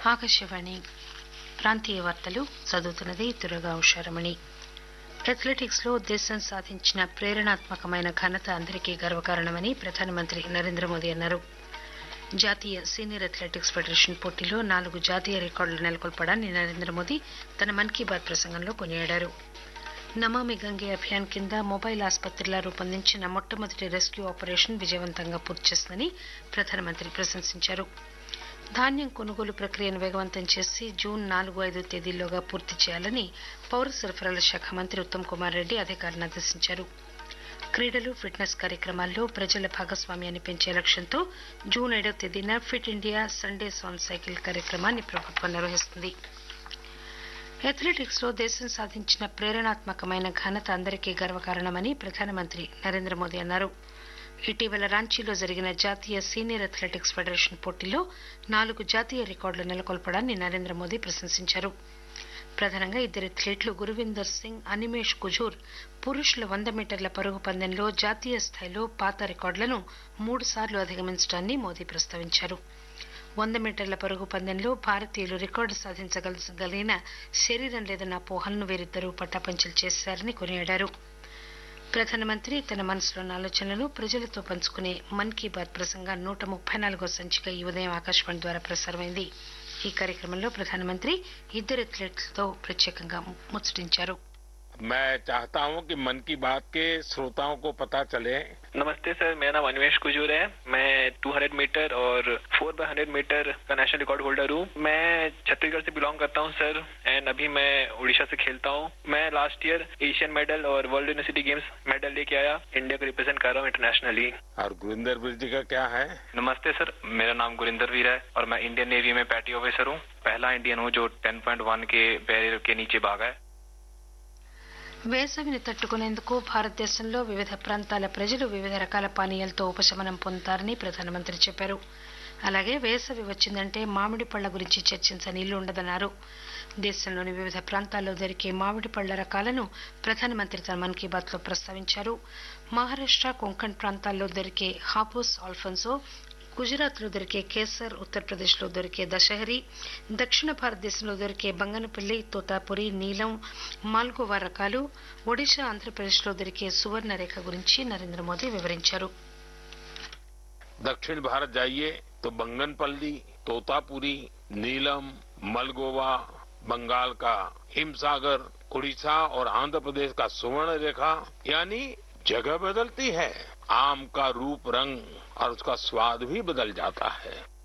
ఆకాశవాణి ప్రాంతీయ వార్తలు చదువుతున్నది దుర్గా ఉషారమణి. అథ్లెటిక్స్ లో దేశం సాధించిన ప్రేరణాత్మకమైన ఘనత అందరికీ గర్వకారణమని ప్రధానమంత్రి నరేంద్ర మోదీ అన్నారు. జాతీయ సీనియర్ అథ్లెటిక్స్ ఫెడరేషన్ పోటీలో 4 జాతీయ రికార్డులు నెలకొల్పడాన్ని నరేంద్ర మోదీ తన మన్ కీ బాత్ ప్రసంగంలో కొనియాడారు. నమామి గంగే అభియాన్ కింద మొబైల్ ఆసుపత్రిలా రూపొందించిన మొట్టమొదటి రెస్క్యూ ఆపరేషన్ విజయవంతంగా పూర్తి చేసిందని ప్రధానమంత్రి ప్రశంసించారు. ధాన్యం కొనుగోలు ప్రక్రియను వేగవంతం చేసి జూన్ 4-5 తేదీల్లోగా పూర్తి చేయాలని పౌర సరఫరాల శాఖ మంత్రి ఉత్తమ్ కుమార్ రెడ్డి అధికారులను ఆదేశించారు. క్రీడలు, ఫిట్నెస్ కార్యక్రమాల్లో ప్రజల భాగస్వామ్యాన్ని పెంచే లక్ష్యంతో జూన్ 7వ తేదీన fit India Sundays on cycle కార్యక్రమాన్ని ప్రభుత్వం నిర్వహిస్తుంది. అథ్లెటిక్స్ లో దేశం సాధించిన ప్రేరణాత్మకమైన ఘనత అందరికీ గర్వకారణమని ప్రధానమంత్రి నరేంద్ర మోదీ అన్నారు. ఇటీవల రాంచీలో జరిగిన జాతీయ సీనియర్ అథ్లెటిక్స్ ఫెడరేషన్ పోటీలో 4 జాతీయ రికార్డులు నెలకొల్పడాన్ని నరేంద్ర మోదీ ప్రశంసించారు. ప్రధానంగా 2 అథ్లెట్లు గురువిందర్ సింగ్, అనిమేష్ కుజూర్ పురుషుల 100 మీటర్ల పరుగు పందెంలో జాతీయ స్థాయిలో పాత రికార్డులను 3 సార్లు అధిగమించడాన్ని మోదీ ప్రస్తావించారు. 100 మీటర్ల పరుగు పందెంలో భారతీయులు రికార్డు సాధించగలిగిన శరీరం లేదన్న అపోహలను వీరిద్దరూ పటాపంచలు చేశారని కొనియాడారు. ప్రధానమంత్రి తన మనసులోని ఆలోచనలను ప్రజలతో పంచుకునే మన్ కీ బాత్ ప్రసంగం 134వ సంచిక ఈ ఉదయం ఆకాశవాణి ద్వారా ప్రసారమైంది. ఈ కార్యక్రమంలో ప్రధానమంత్రి 2 అథ్లెట్లతో ప్రత్యేకంగా ముచ్చటించారు. मैं चाहता हूं कि मन की बात के श्रोताओं को पता चले. नमस्ते सर, मेरा नाम अनिमेश कुजूर है. मैं 200 मीटर और 4x100 मीटर का नेशनल रिकॉर्ड होल्डर हूं. मैं छत्तीसगढ़ से बिलोंग करता हूं सर, एंड अभी मैं उड़ीसा से खेलता हूं. मैं लास्ट ईयर एशियन मेडल और वर्ल्ड यूनिवर्सिटी गेम्स मेडल लेके आया. इंडिया को रिप्रेजेंट कर रहा हूं इंटरनेशनली. और गुरिंदर वीर जी का क्या है? नमस्ते सर, मेरा नाम गुरिंदर वीर है और मैं इंडियन नेवी में पैटी ऑफिसर हूं. पहला इंडियन हूं जो 10.1 के बैरियर के नीचे भागा है. వేసవిని తట్టుకునేందుకు భారతదేశంలో వివిధ ప్రాంతాల ప్రజలు వివిధ రకాల పానీయాలతో ఉపశమనం పొందుతారని ప్రధానమంత్రి చెప్పారు. అలాగే వేసవి వచ్చిందంటే మామిడి పళ్ల గురించి చర్చించని ఇల్లు ఉండదన్నారు. దేశంలోని వివిధ ప్రాంతాల్లో దొరికే మామిడి పళ్ల రకాలను ప్రధానమంత్రి తన మన్ కీ బాత్ లో ప్రస్తావించారు. మహారాష్ట, కొంకణ్ ప్రాంతాల్లో దొరికే హాపూస్ ఆల్ఫన్సో, గుజరాత్ లో దొరికే కేసర్, ఉత్తరప్రదేశ్ లో దొరికే దశహరి, దక్షిణ భారతదేశంలో దొరికే బంగనపల్లి, తోతాపురి, నీలం, మాల్గోవా రకాలు, ఒడిశా, ఆంధ్రప్రదేశ్ లో దొరికే సువర్ణరేఖ గురించి నరేంద్ర మోదీ వివరించారు. दक्षिण भारत जाइए तो बंगनपल्ली, तोतापुरी, नीलम, मलगोवा, बंगाल का हिमसागर, उड़ीसा और आंध्र प्रदेश का सुवर्ण रेखा, यानी जगह बदलती है, आम का रूप, रंग और उसका स्वाद भी बदल जाता है.